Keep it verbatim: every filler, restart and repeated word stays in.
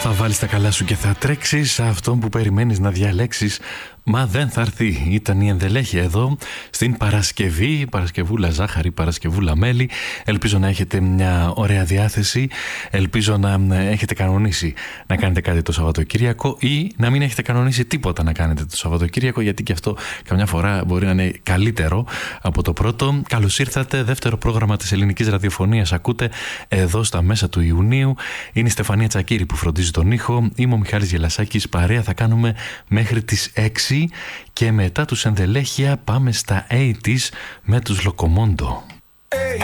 Θα βάλεις τα καλά σου και θα τρέξεις αυτόν που περιμένεις να διαλέξεις. Μα δεν θα έρθει. Ήταν η ενδελέχεια εδώ στην Παρασκευή, Παρασκευούλα ζάχαρη, Παρασκευούλα μέλι. Ελπίζω να έχετε μια ωραία διάθεση. Ελπίζω να έχετε κανονίσει να κάνετε κάτι το Σαββατοκύριακο ή να μην έχετε κανονίσει τίποτα να κάνετε το Σαββατοκύριακο, γιατί και αυτό καμιά φορά μπορεί να είναι καλύτερο από το πρώτο. Καλώς ήρθατε. Δεύτερο πρόγραμμα της ελληνικής ραδιοφωνίας ακούτε εδώ στα μέσα του Ιουνίου. Είναι η Στεφανία Τσακύρη που φροντίζει τον ήχο. Είμαι ο Μιχάλης Γελασάκης. Παρέα θα κάνουμε μέχρι τις έξι. Και μετά τους ενδελέχεια πάμε στα ογδόντα με τους Λοκομόντο. Hey,